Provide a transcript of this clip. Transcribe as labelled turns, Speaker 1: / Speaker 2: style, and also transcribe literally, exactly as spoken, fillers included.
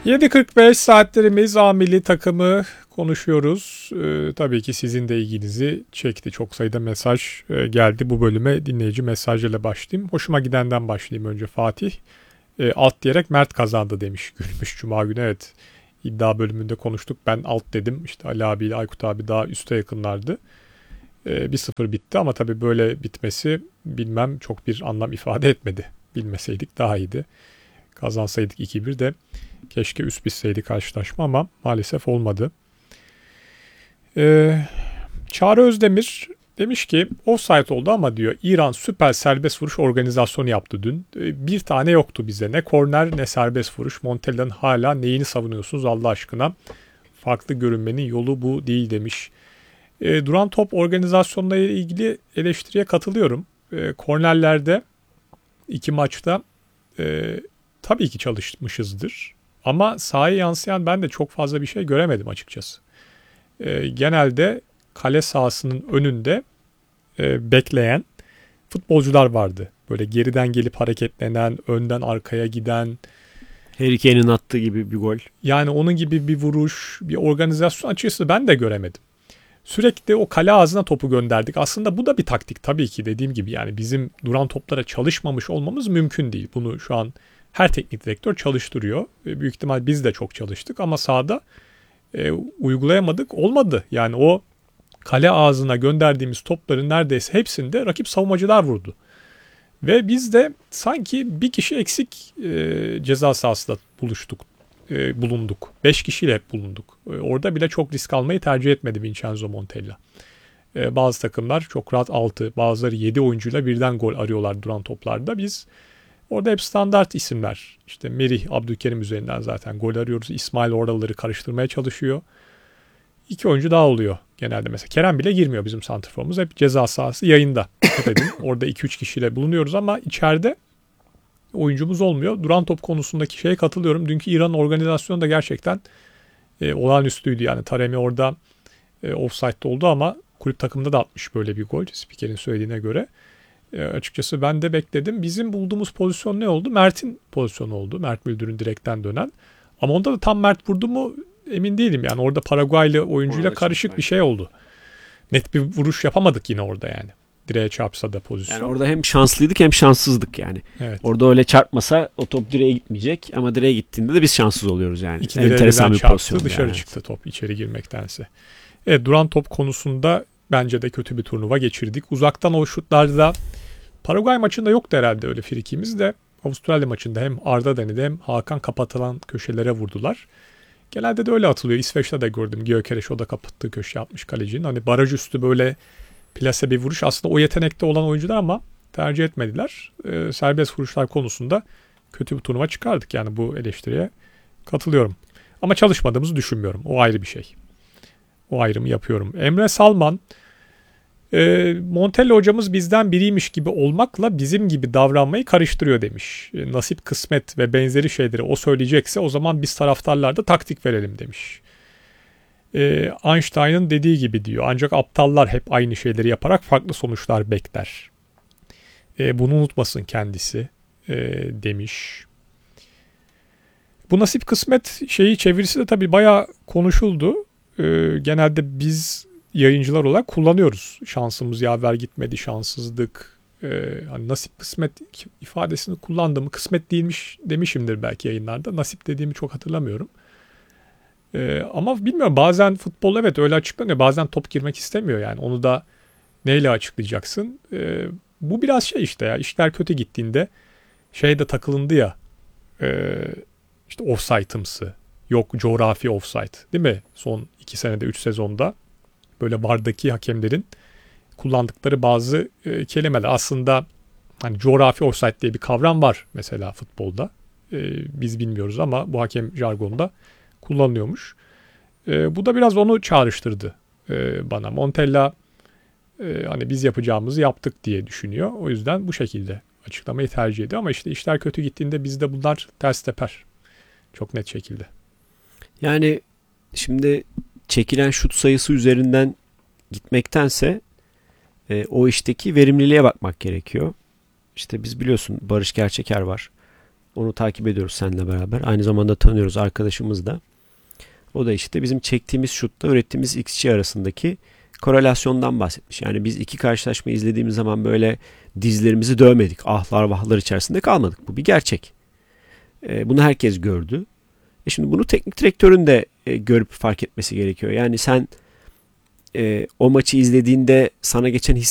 Speaker 1: yedi kırk beş saatlerimiz A milli takımı konuşuyoruz. Ee, tabii ki sizin de ilginizi çekti. Çok sayıda mesaj e, geldi bu bölüme. Dinleyici mesajıyla başlayayım. Hoşuma gidenden başlayayım önce Fatih. E, alt diyerek Mert kazandı demiş. Gülmüş Cuma günü, evet. İddia bölümünde konuştuk. Ben alt dedim. İşte Ali abiyle Aykut abi daha üste yakınlardı. E, bir sıfır bitti ama tabii böyle bitmesi bilmem çok bir anlam ifade etmedi. Bilmeseydik daha iyiydi. Kazansaydık iki bir de keşke üst bitseydi karşılaşma ama maalesef olmadı. Ee, Çağrı Özdemir demiş ki offside oldu ama diyor İran süper serbest vuruş organizasyonu yaptı dün. Ee, bir tane yoktu bize. Ne korner ne serbest vuruş. Montella'nın hala neyini savunuyorsunuz Allah aşkına? Farklı görünmenin yolu bu değil demiş. Ee, duran top organizasyonlarıyla ilgili eleştiriye katılıyorum. Ee, kornerlerde iki maçta e, tabii ki çalışmışızdır. Ama sahaya yansıyan ben de çok fazla bir şey göremedim açıkçası. E, genelde kale sahasının önünde e, bekleyen futbolcular vardı. Böyle geriden gelip hareketlenen, önden arkaya giden.
Speaker 2: Harry Kane'in attığı gibi bir gol.
Speaker 1: Yani onun gibi bir vuruş, bir organizasyon açıkçası ben de göremedim. Sürekli o kale ağzına topu gönderdik. Aslında bu da bir taktik tabii ki, dediğim gibi. Yani bizim duran toplara çalışmamış olmamız mümkün değil. Bunu şu an her teknik direktör çalıştırıyor. Büyük ihtimal biz de çok çalıştık ama sahada e, uygulayamadık. Olmadı. Yani o kale ağzına gönderdiğimiz topların neredeyse hepsinde rakip savunmacılar vurdu. Ve biz de sanki bir kişi eksik e, ceza sahasında buluştuk, e, bulunduk. Beş kişiyle hep bulunduk. E, orada bile çok risk almayı tercih etmedi Vincenzo Montella. E, bazı takımlar çok rahat altı, bazıları yedi oyuncuyla birden gol arıyorlar duran toplarda. Biz orada hep standart isimler. İşte Merih, Abdülkerim üzerinden zaten gol arıyoruz. İsmail oraları karıştırmaya çalışıyor. İki oyuncu daha oluyor genelde mesela. Kerem bile girmiyor bizim santrforumuz. Hep ceza sahası yayında. Orada iki üç kişiyle bulunuyoruz ama içeride oyuncumuz olmuyor. Duran top konusundaki şeye katılıyorum. Dünkü İran'ın organizasyonu da gerçekten e, olağanüstüydü. Yani Taremi orada e, offside'da oldu ama kulüp takımında da atmış böyle bir gol. Spikerin söylediğine göre. E, açıkçası ben de bekledim. Bizim bulduğumuz pozisyon ne oldu? Mert'in pozisyonu oldu. Mert Müldür'ün direkten dönen. Ama onda da tam Mert vurdu mu emin değilim. Yani orada Paraguaylı oyuncuyla orada karışık bir şey oldu. Net bir vuruş yapamadık yine orada yani. Direğe çarpsa da pozisyon.
Speaker 2: Yani orada hem şanslıydık hem şanssızdık yani.
Speaker 1: Evet.
Speaker 2: Orada öyle çarpmasa o top direğe gitmeyecek ama direğe gittiğinde de biz şanssız oluyoruz yani.
Speaker 1: İki enteresan bir pozisyon. Dışarı
Speaker 2: yani.
Speaker 1: çıktı top içeri girmektense. Evet, duran top konusunda bence de kötü bir turnuva geçirdik. Uzaktan o şutlarda Paraguay maçında yoktu herhalde öyle frikimiz de. Avustralya maçında hem Arda denedi hem Hakan kapatılan köşelere vurdular. Genelde de öyle atılıyor. İsveç'te de gördüm. Gyökeres o da kapattığı köşe yapmış kalecinin. Hani baraj üstü böyle plase bir vuruş. Aslında o yetenekte olan oyuncular ama tercih etmediler. Ee, serbest vuruşlar konusunda kötü bir turnuva çıkardık. Yani bu eleştiriye katılıyorum. Ama çalışmadığımızı düşünmüyorum. O ayrı bir şey. O ayrımı yapıyorum. Emre Salman, e, Montella hocamız bizden biriymiş gibi olmakla bizim gibi davranmayı karıştırıyor demiş. E, nasip, kısmet ve benzeri şeyleri o söyleyecekse o zaman biz taraftarlar da taktik verelim demiş. E, Einstein'ın dediği gibi diyor. Ancak aptallar hep aynı şeyleri yaparak farklı sonuçlar bekler. E, bunu unutmasın kendisi e, demiş. Bu nasip kısmet şeyi çevirisi de tabii bayağı konuşuldu. E, genelde biz yayıncılar olarak kullanıyoruz. Şansımız yaver gitmedi, şanssızlık. E, hani nasip kısmet ifadesini kullandığımı, kısmet değilmiş demişimdir belki yayınlarda. Nasip dediğimi çok hatırlamıyorum. Ee, ama bilmiyorum, bazen futbol evet öyle açıklanıyor. Bazen top girmek istemiyor yani. Onu da neyle açıklayacaksın? Ee, bu biraz şey işte ya. İşler kötü gittiğinde şeyde takılındı ya. E, işte offside'ımsı. Yok coğrafi offside değil mi? Son iki senede üç sezonda böyle vardaki hakemlerin kullandıkları bazı e, kelimeler. Aslında hani coğrafi offside diye bir kavram var mesela futbolda. E, biz bilmiyoruz ama bu hakem jargonda kullanılıyormuş. E, bu da biraz onu çağrıştırdı e, bana. Montella e, hani biz yapacağımızı yaptık diye düşünüyor. O yüzden bu şekilde açıklamayı tercih ediyor. Ama işte işler kötü gittiğinde bizde bunlar ters teper. Çok net şekilde.
Speaker 2: Yani şimdi çekilen şut sayısı üzerinden gitmektense e, o işteki verimliliğe bakmak gerekiyor. İşte biz biliyorsun Barış Gerçeker var. Onu takip ediyoruz seninle beraber. Aynı zamanda tanıyoruz arkadaşımız da. O da işte bizim çektiğimiz şutta ürettiğimiz X G arasındaki korelasyondan bahsetmiş. Yani biz iki karşılaşma izlediğimiz zaman böyle dizlerimizi dövmedik. Ahlar vahlar içerisinde kalmadık. Bu bir gerçek. E, bunu herkes gördü. E şimdi bunu teknik direktörün de e, görüp fark etmesi gerekiyor. Yani sen e, o maçı izlediğinde sana geçen his